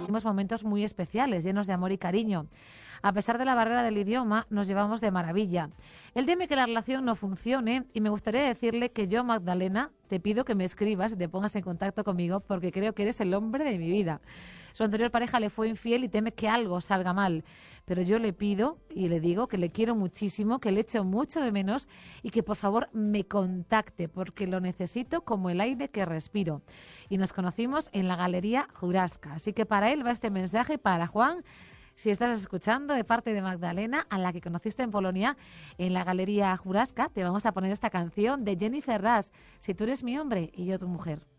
Tuvimos momentos muy especiales, llenos de amor y cariño. A pesar de la barrera del idioma, nos llevamos de maravilla. Él teme que la relación no funcione y me gustaría decirle que yo, Magdalena, te pido que me escribas y te pongas en contacto conmigo porque creo que eres el hombre de mi vida. Su anterior pareja le fue infiel y teme que algo salga mal. Pero yo le pido y le digo que le quiero muchísimo, que le echo mucho de menos y que por favor me contacte porque lo necesito como el aire que respiro. Y nos conocimos en la Galería Jurasca. Así que para él va este mensaje, para Juan, si estás escuchando, de parte de Magdalena, a la que conociste en Polonia, en la Galería Jurasca, te vamos a poner esta canción de Jennifer Rush, Si tú eres mi hombre y yo tu mujer.